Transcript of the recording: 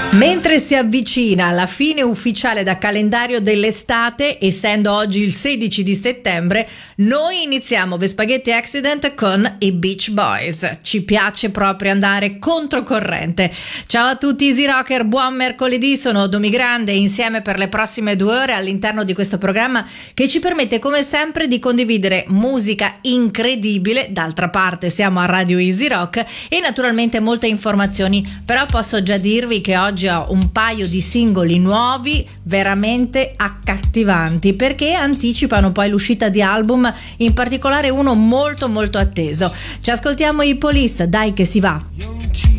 Mentre si avvicina la fine ufficiale da calendario dell'estate, essendo oggi il 16 di settembre, noi iniziamo The Spaghetti Accident con i Beach Boys. Ci piace proprio andare controcorrente. Ciao a tutti Easy Rocker, buon mercoledì, sono Domi Grande insieme per le prossime 2 ore all'interno di questo programma che ci permette come sempre di condividere musica incredibile, d'altra parte siamo a Radio Easy Rock, e naturalmente molte informazioni, però posso già dirvi che oggi ho un paio di singoli nuovi veramente accattivanti perché anticipano poi l'uscita di album, in particolare uno molto molto atteso. Ci ascoltiamo i Police, dai che si va.